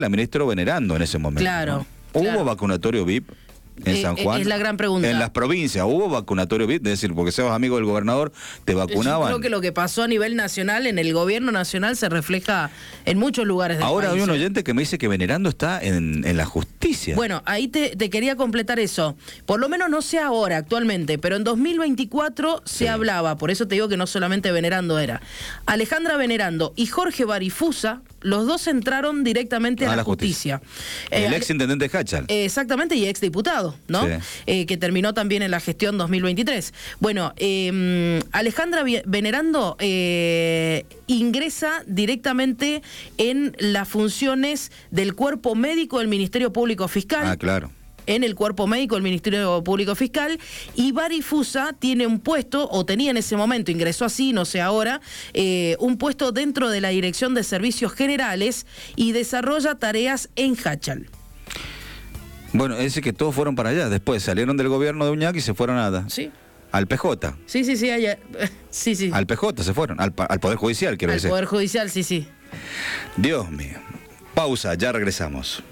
la ministra Venerando en ese momento. Claro. ¿No? Claro. ¿Hubo vacunatorio VIP en San Juan? Es la gran pregunta. En las provincias, ¿hubo vacunatorio VIP? Es decir, porque seas amigo del gobernador, te vacunaban. Yo creo que lo que pasó a nivel nacional, en el gobierno nacional, se refleja en muchos lugares del Ahora país. hay un oyente que me dice que Venerando está en la justicia. Bueno, ahí te quería completar eso. Por lo menos no sé ahora, actualmente, pero en 2024 se hablaba, por eso te digo que no solamente Venerando era. Alejandra Venerando y Jorge Barifusa, los dos entraron directamente a la justicia. El ex intendente de Hachal. Exactamente, y ex diputado, ¿no? Sí. Que terminó también en la gestión 2023. Bueno, Alejandra Venerando ingresa directamente en las funciones del cuerpo médico del Ministerio Público Fiscal. Ah, claro. En el cuerpo médico del Ministerio Público Fiscal, y Barifusa tiene un puesto, o tenía en ese momento, ingresó así, no sé ahora, un puesto dentro de la Dirección de Servicios Generales y desarrolla tareas en Hachal. Bueno, es decir que todos fueron para allá, después salieron del gobierno de Uñac y se fueron al PJ. Sí, allá. Sí. Al PJ se fueron, al Poder Judicial, quiero decir. Al Poder Judicial, sí. Dios mío. Pausa, ya regresamos.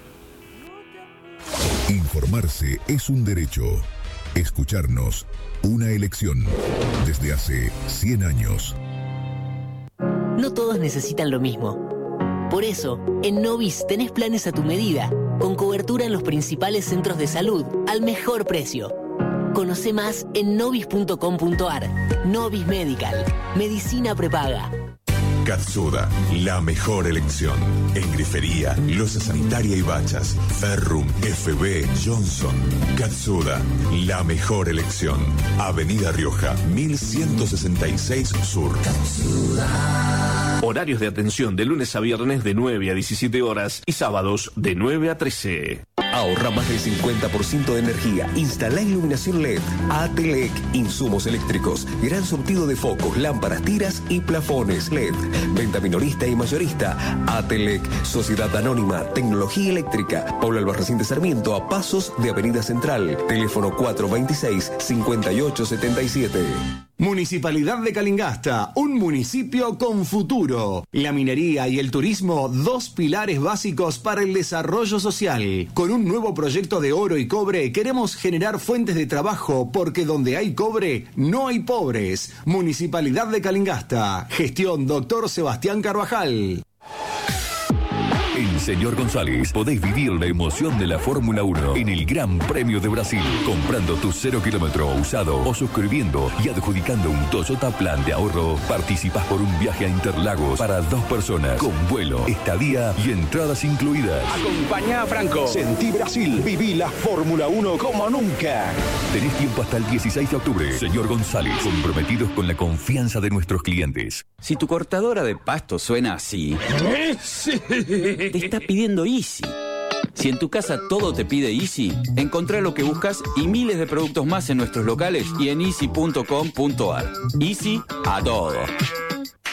Informarse es un derecho. Escucharnos, una elección. Desde hace 100 años. No todos necesitan lo mismo. Por eso, en Novis tenés planes a tu medida, con cobertura en los principales centros de salud, al mejor precio. Conoce más en novis.com.ar. Novis Medical. Medicina prepaga. Katsuda, la mejor elección. En grifería, loza sanitaria y bachas. Ferrum, FB, Johnson. Katsuda, la mejor elección. Avenida Rioja, 1166 Sur. Katsuda. Horarios de atención de lunes a viernes de 9 a 17 horas y sábados de 9 a 13. Ahorra más del 50% de energía. Instala iluminación LED. Atelec, insumos eléctricos. Gran surtido de focos, lámparas, tiras y plafones LED. Venta minorista y mayorista. Atelec, Sociedad Anónima, Tecnología Eléctrica. Pablo Albarracín de Sarmiento, a pasos de Avenida Central. Teléfono 426-5877. Municipalidad de Calingasta, un municipio con futuro. La minería y el turismo, dos pilares básicos para el desarrollo social. Con un nuevo proyecto de oro y cobre, queremos generar fuentes de trabajo, porque donde hay cobre, no hay pobres. Municipalidad de Calingasta. Gestión Dr. Sebastián Carvajal. En Señor González podés vivir la emoción de la Fórmula 1 en el Gran Premio de Brasil, comprando tu 0 kilómetro usado o suscribiendo y adjudicando un Toyota Plan de ahorro. Participás por un viaje a Interlagos para 2 personas, con vuelo, estadía y entradas incluidas. Acompañá a Franco. Sentí Brasil. Viví la Fórmula 1 como nunca. Tenés tiempo hasta el 16 de octubre. Señor González, comprometidos con la confianza de nuestros clientes. Si tu cortadora de pasto suena así, te está pidiendo Easy. Si en tu casa todo te pide Easy, encontrá lo que buscas y miles de productos más en nuestros locales y en easy.com.ar. Easy a todo.